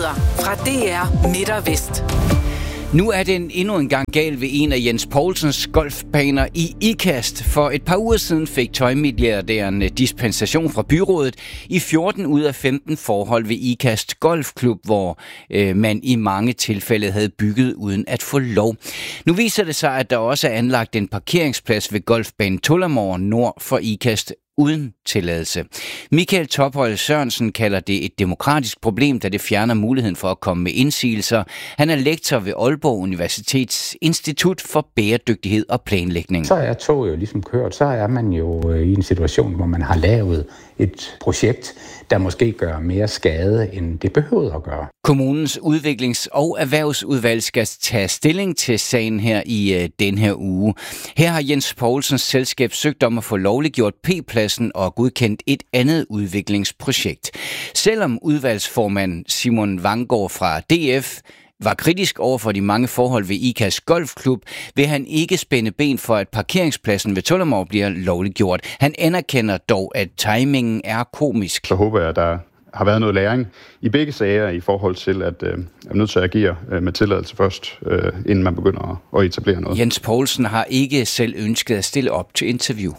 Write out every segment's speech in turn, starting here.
Nyheder fra DR Midt og Vest. Nu er den endnu en gang gal ved en af Jens Poulsens golfbaner i Ikast. For et par uger siden fik tøjmilliardæren dispensation fra byrådet i 14 ud af 15 forhold ved Ikast Golfklub, hvor man i mange tilfælde havde bygget uden at få lov. Nu viser det sig, at der også er anlagt en parkeringsplads ved golfbanen Tullamore nord for Ikast uden tilladelse. Michael Tophøj Sørensen kalder det et demokratisk problem, da det fjerner muligheden for at komme med indsigelser. Han er lektor ved Aalborg Universitets Institut for Bæredygtighed og Planlægning. Så er toget jo ligesom kørt, så er man jo i en situation, hvor man har lavet et projekt, der måske gør mere skade, end det behøver at gøre. Kommunens udviklings- og erhvervsudvalg skal tage stilling til sagen her i den her uge. Her har Jens Poulsens selskab søgt om at få lovliggjort P-pladsen og godkendt et andet udviklingsprojekt. Selvom udvalgsformand Simon Vanggaard fra DF var kritisk over for de mange forhold ved Ikast Golfklub, vil han ikke spænde ben for, at parkeringspladsen ved Tullamore bliver lovliggjort. Han anerkender dog, at timingen er komisk. Så håber jeg, at der har været noget læring i begge sager i forhold til, at man er nødt til at agere med tilladelse først, inden man begynder at etablere noget. Jens Poulsen har ikke selv ønsket at stille op til interview.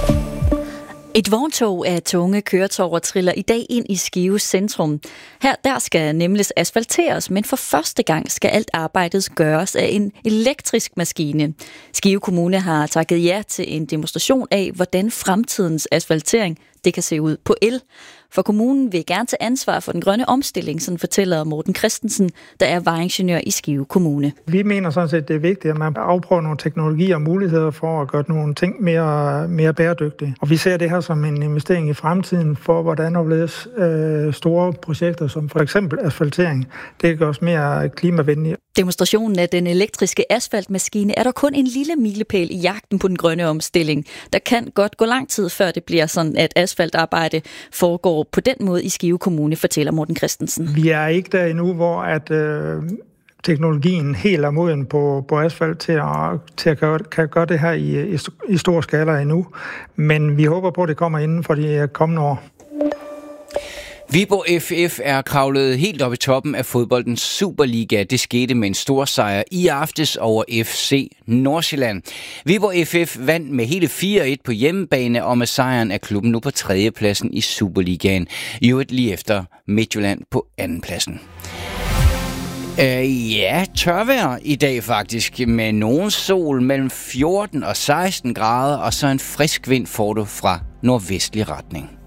Et vogntog af tunge køretøjer triller i dag ind i Skive centrum. Der skal nemlig asfalteres, men for første gang skal alt arbejdet gøres af en elektrisk maskine. Skive Kommune har takket ja til en demonstration af, hvordan fremtidens asfaltering det kan se ud på el. For kommunen vil gerne tage ansvar for den grønne omstilling, sådan fortæller Morten Christensen, der er vejingeniør i Skive Kommune. Vi mener sådan set, det er vigtigt, at man afprøver nogle teknologier og muligheder for at gøre nogle ting mere bæredygtige. Og vi ser det her som en investering i fremtiden for, hvordan opleves store projekter, som for eksempel asfaltering. Det gør os mere klimavenlige. Demonstrationen af den elektriske asfaltmaskine er der kun en lille milepæl i jagten på den grønne omstilling. Der kan godt gå lang tid, før det bliver sådan, at asfaltarbejde foregår på den måde i Skive Kommune, fortæller Morten Christensen. Vi er ikke der endnu, hvor at teknologien helt er moden på asfalt til at gøre det her i stor skala endnu. Men vi håber på, at det kommer inden for de kommende år. Viborg FF er kravlet helt op i toppen af fodboldens Superliga. Det skete med en stor sejr i aftes over FC Nordsjælland. Viborg FF vandt med hele 4-1 på hjemmebane, og med sejren er klubben nu på 3. pladsen i Superligaen. I øvrigt lige efter Midtjylland på 2. pladsen. Tørvejr i dag faktisk, med nogen sol mellem 14 og 16 grader, og så en frisk vind får du fra nordvestlig retning.